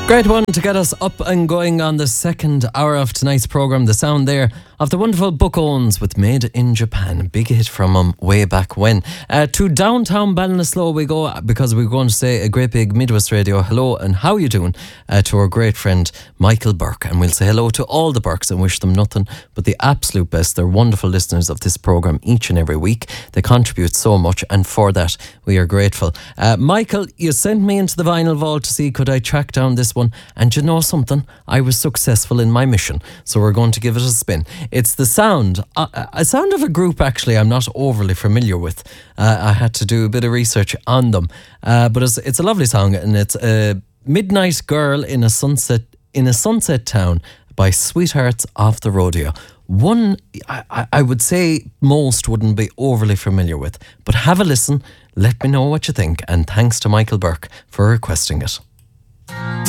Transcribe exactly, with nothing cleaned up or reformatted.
Great one to get us up and going on the second hour of tonight's programme. The sound there of the wonderful Book Owens with Made in Japan. Big hit from them way back when. Uh, to downtown Ballinasloe we go, because we're going to say a great big Midwest Radio hello and how you doing uh, to our great friend Michael Burke. And we'll say hello to all the Burkes and wish them nothing but the absolute best. They're wonderful listeners of this programme each and every week. They contribute so much, and for that we are grateful. Uh, Michael, you sent me into the vinyl vault to see could I track down this one. And you know something? I was successful in my mission. So we're going to give it a spin. It's the sound, uh, a sound of a group actually I'm not overly familiar with. Uh, I had to do a bit of research on them. Uh, but it's, it's a lovely song, and it's a Midnight Girl in a Sunset in a Sunset Town by Sweethearts of the Rodeo. One I, I would say most wouldn't be overly familiar with. But have a listen, let me know what you think, and thanks to Michael Burke for requesting it.